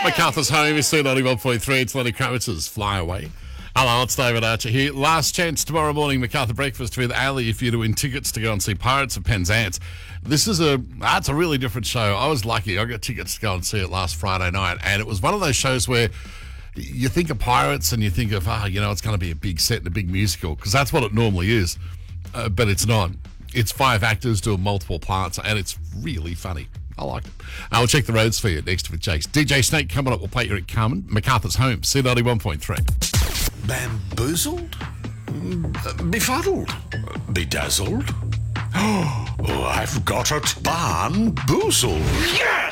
MacArthur's Home is still 91.3. It's Lenny Kravitz's Fly Away. Hello, it's David Archer here. Last chance tomorrow morning, MacArthur Breakfast with Ali if you to win tickets to go and see Pirates of Penzance. This is it's a really different show. I was lucky. I got tickets to go and see it last Friday night, and it was one of those shows where you think of Pirates and you think of, it's going to be a big set and a big musical, because that's what it normally is. But it's not. It's 5 actors doing multiple parts, and it's really funny. I liked it. I'll check the roads for you next with Jake's. DJ Snake coming up. We'll play Eric Carmen. MacArthur's Home, C91.3. Bamboozled? Befuddled? Bedazzled? Oh, I've got it. Barnboozled. Yes!